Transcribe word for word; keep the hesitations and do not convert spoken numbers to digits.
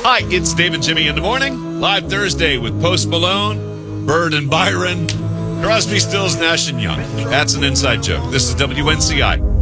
Hi, it's David Jimmy in the morning. Live Thursday with Post Malone, Bird and Byron, Crosby, Stills, Nash and Young. That's an inside joke. This is W N C I.